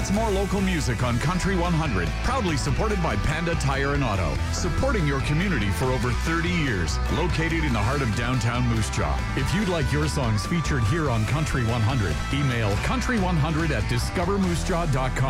That's more local music on Country 100, proudly supported by Panda Tire and Auto, supporting your community for over 30 years, located in the heart of downtown Moose Jaw. If you'd like your songs featured here on Country 100, email country100@discovermoosejaw.com.